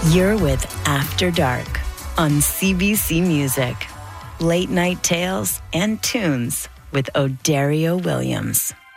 You're with After Dark on CBC Music. Late night tales and tunes with O'Dario Williams.